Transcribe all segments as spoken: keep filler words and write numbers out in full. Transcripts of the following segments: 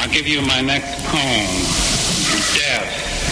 I'll give you my next poem, Death.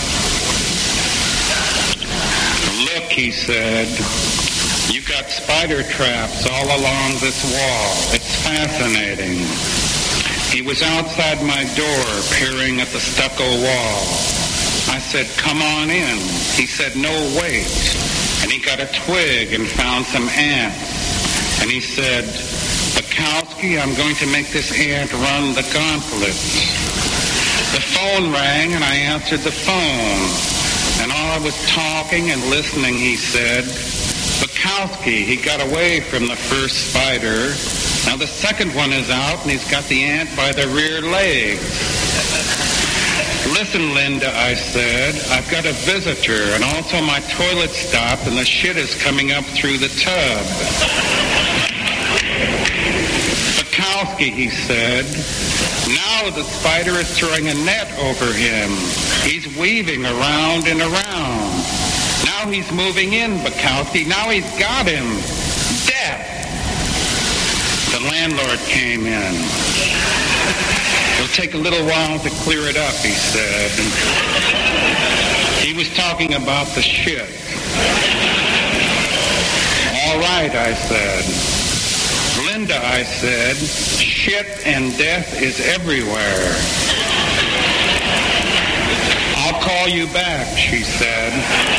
Look, he said, you've got spider traps all along this wall. It's fascinating. He was outside my door, peering at the stucco wall. I said, come on in. He said, no, wait. And he got a twig and found some ants. And he said, Bukowski, I'm going to make this ant run the gauntlet. The phone rang and I answered the phone. And all I was talking and listening, he said, Bukowski, he got away from the first spider. Now the second one is out and he's got the ant by the rear leg. Listen, Linda, I said, I've got a visitor and also my toilet stopped and the shit is coming up through the tub. Bukowski, he said, now the spider is throwing a net over him. He's weaving around and around. Now he's moving in, Bukowski. Now he's got him. Death. The landlord came in. It'll take a little while to clear it up, he said. He was talking about the shit. All right, I said. Linda, I said, shit and death is everywhere. I'll call you back, she said.